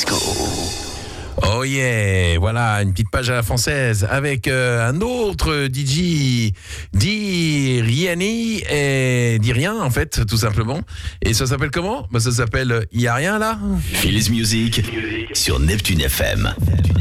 disco. Oh yeah, voilà, une petite page à la française avec un autre DJ, dit Riani, et dit rien en fait, tout simplement. Et ça s'appelle comment ? Ça s'appelle Y a rien là ? Feel Music sur Neptune FM.